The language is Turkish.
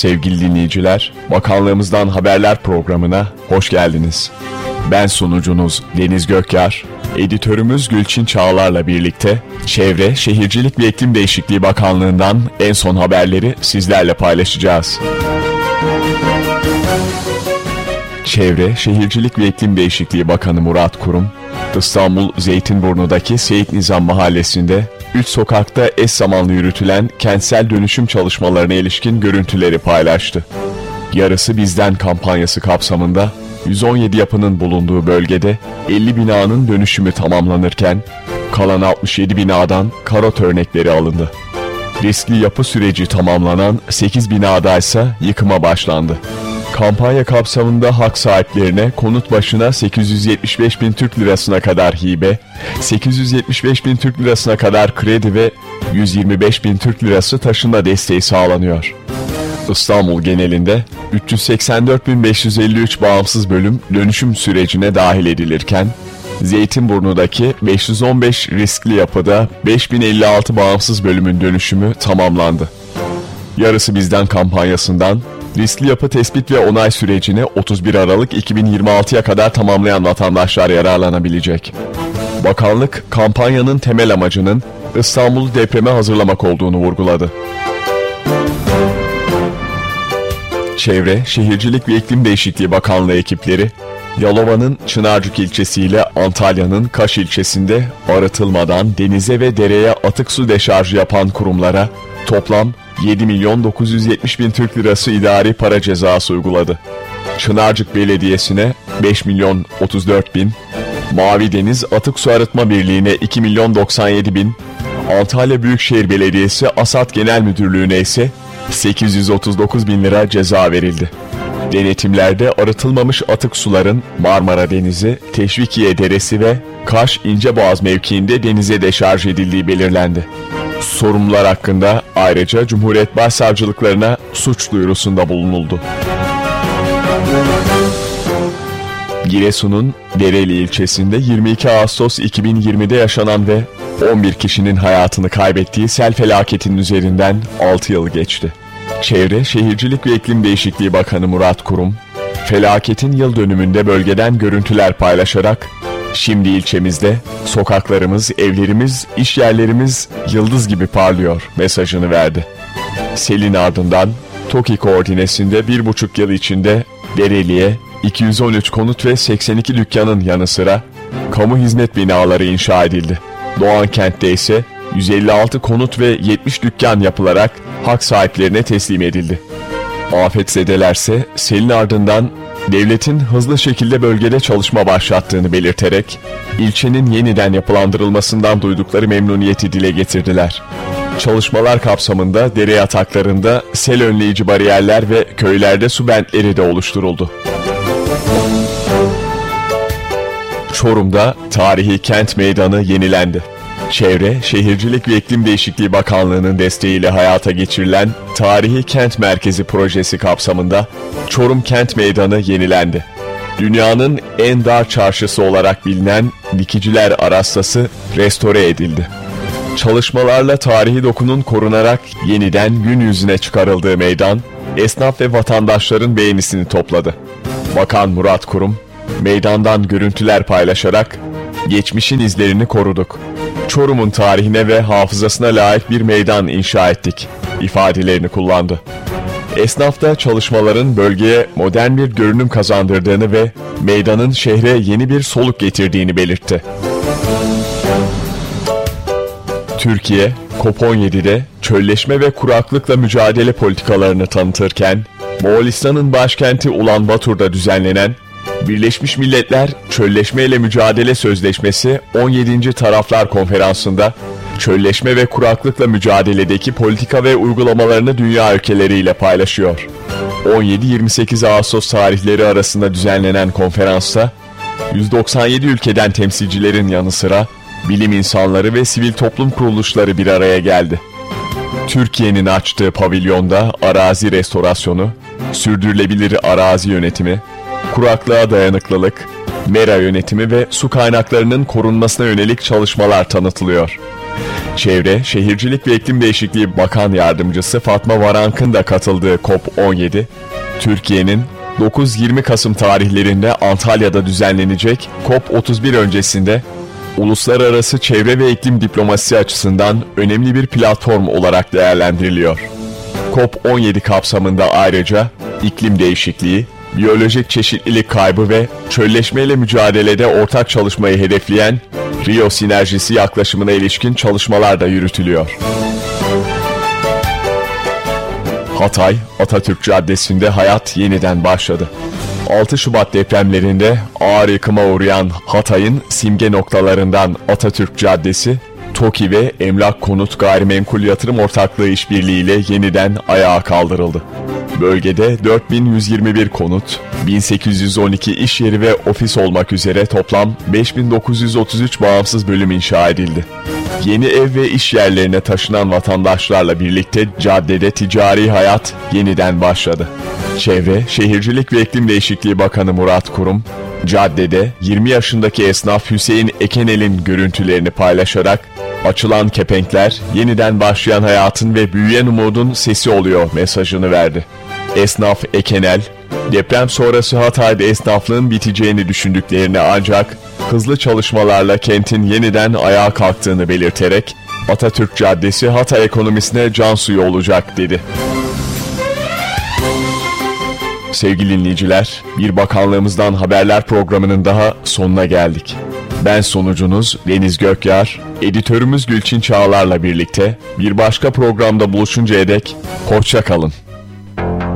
Sevgili dinleyiciler, Bakanlığımızdan Haberler programına hoş geldiniz. Ben sunucunuz Deniz Gökyar, editörümüz Gülçin Çağlar'la birlikte Çevre, Şehircilik ve İklim Değişikliği Bakanlığı'ndan en son haberleri sizlerle paylaşacağız. Çevre, Şehircilik ve İklim Değişikliği Bakanı Murat Kurum, İstanbul Zeytinburnu'daki Seyit Nizam Mahallesi'nde 3 sokakta eş zamanlı yürütülen kentsel dönüşüm çalışmalarına ilişkin görüntüleri paylaştı. Yarısı Bizden kampanyası kapsamında 117 yapının bulunduğu bölgede 50 binanın dönüşümü tamamlanırken kalan 67 binadan karot örnekleri alındı. Riskli yapı süreci tamamlanan 8 binada ise yıkıma başlandı. Kampanya kapsamında hak sahiplerine konut başına 875 bin Türk lirasına kadar hibe, 875 bin Türk lirasına kadar kredi ve 125 bin Türk lirası taşınma desteği sağlanıyor. İstanbul genelinde 384.553 bağımsız bölüm dönüşüm sürecine dahil edilirken, Zeytinburnu'daki 515 riskli yapıda 5056 bağımsız bölümün dönüşümü tamamlandı. Yarısı Bizden kampanyasından riskli yapı tespit ve onay sürecini 31 Aralık 2026'ya kadar tamamlayan vatandaşlar yararlanabilecek. Bakanlık, kampanyanın temel amacının İstanbul'u depreme hazırlamak olduğunu vurguladı. Çevre, Şehircilik ve İklim Değişikliği Bakanlığı ekipleri, Yalova'nın Çınarcık ilçesi ile Antalya'nın Kaş ilçesinde arıtılmadan denize ve dereye atık su deşarjı yapan kurumlara toplam 7.970.000 Türk lirası idari para cezası uyguladı. Çınarcık Belediyesi'ne 5.034.000, Mavi Deniz Atık Su Arıtma Birliği'ne 2.097.000, Antalya Büyükşehir Belediyesi Asat Genel Müdürlüğü'ne ise 839.000 lira ceza verildi. Denetimlerde arıtılmamış atık suların Marmara Denizi, Teşvikiye Deresi ve Kaş İnceboğaz mevkiinde denize deşarj edildiği belirlendi. Sorumlular hakkında ayrıca Cumhuriyet Başsavcılıklarına suç duyurusunda bulunuldu. Giresun'un Dereli ilçesinde 22 Ağustos 2020'de yaşanan ve 11 kişinin hayatını kaybettiği sel felaketinin üzerinden 6 yıl geçti. Çevre, Şehircilik ve İklim Değişikliği Bakanı Murat Kurum, felaketin yıl dönümünde bölgeden görüntüler paylaşarak, "Şimdi ilçemizde sokaklarımız, evlerimiz, iş yerlerimiz yıldız gibi parlıyor" mesajını verdi. Selin ardından TOKİ koordinesinde 1,5 yıl içinde Dereli'ye 213 konut ve 82 dükkanın yanı sıra kamu hizmet binaları inşa edildi. Doğankent'te ise 156 konut ve 70 dükkan yapılarak hak sahiplerine teslim edildi. Afetzedelerse selin ardından devletin hızlı şekilde bölgede çalışma başlattığını belirterek ilçenin yeniden yapılandırılmasından duydukları memnuniyeti dile getirdiler. Çalışmalar kapsamında dere yataklarında sel önleyici bariyerler ve köylerde su bentleri de oluşturuldu. Çorum'da tarihi kent meydanı yenilendi. Çevre, Şehircilik ve İklim Değişikliği Bakanlığı'nın desteğiyle hayata geçirilen Tarihi Kent Merkezi projesi kapsamında Çorum Kent Meydanı yenilendi. Dünyanın en dar çarşısı olarak bilinen Dikiciler Arastası restore edildi. Çalışmalarla tarihi dokunun korunarak yeniden gün yüzüne çıkarıldığı meydan, esnaf ve vatandaşların beğenisini topladı. Bakan Murat Kurum, meydandan görüntüler paylaşarak, "Geçmişin izlerini koruduk. Çorum'un tarihine ve hafızasına layık bir meydan inşa ettik" ifadelerini kullandı. Esnaf da çalışmaların bölgeye modern bir görünüm kazandırdığını ve meydanın şehre yeni bir soluk getirdiğini belirtti. Türkiye, COP17'de çölleşme ve kuraklıkla mücadele politikalarını tanıtırken, Moğolistan'ın başkenti Ulan Batur'da düzenlenen Birleşmiş Milletler Çölleşme ile Mücadele Sözleşmesi 17. Taraflar Konferansı'nda çölleşme ve kuraklıkla mücadeledeki politika ve uygulamalarını dünya ülkeleriyle paylaşıyor. 17-28 Ağustos tarihleri arasında düzenlenen konferansta 197 ülkeden temsilcilerin yanı sıra bilim insanları ve sivil toplum kuruluşları bir araya geldi. Türkiye'nin açtığı pavilyonda arazi restorasyonu, sürdürülebilir arazi yönetimi, kuraklığa dayanıklılık, mera yönetimi ve su kaynaklarının korunmasına yönelik çalışmalar tanıtılıyor. Çevre, Şehircilik ve İklim Değişikliği Bakan Yardımcısı Fatma Varank'ın da katıldığı COP17, Türkiye'nin 9-20 Kasım tarihlerinde Antalya'da düzenlenecek COP31 öncesinde uluslararası çevre ve iklim diplomasisi açısından önemli bir platform olarak değerlendiriliyor. COP17 kapsamında ayrıca iklim değişikliği, biyolojik çeşitlilik kaybı ve çölleşmeyle mücadelede ortak çalışmayı hedefleyen Rio Sinerjisi yaklaşımına ilişkin çalışmalar da yürütülüyor. Hatay, Atatürk Caddesi'nde hayat yeniden başladı. 6 Şubat depremlerinde ağır yıkıma uğrayan Hatay'ın simge noktalarından Atatürk Caddesi, TOKİ ve Emlak Konut Gayrimenkul Yatırım Ortaklığı işbirliğiyle yeniden ayağa kaldırıldı. Bölgede 4121 konut, 1812 iş yeri ve ofis olmak üzere toplam 5933 bağımsız bölüm inşa edildi. Yeni ev ve iş yerlerine taşınan vatandaşlarla birlikte caddede ticari hayat yeniden başladı. Çevre, Şehircilik ve İklim Değişikliği Bakanı Murat Kurum, caddede 20 yaşındaki esnaf Hüseyin Ekenel'in görüntülerini paylaşarak "Açılan kepenkler, yeniden başlayan hayatın ve büyüyen umudun sesi oluyor" mesajını verdi. Esnaf Ekenel, deprem sonrası Hatay'da esnaflığın biteceğini düşündüklerini ancak hızlı çalışmalarla kentin yeniden ayağa kalktığını belirterek Atatürk Caddesi Hatay ekonomisine can suyu olacak dedi. Sevgili dinleyiciler, bir bakanlığımızdan haberler programının daha sonuna geldik. Ben sunucunuz Deniz Gökyar, editörümüz Gülçin Çağlar'la birlikte bir başka programda buluşuncaya dek hoşça kalın.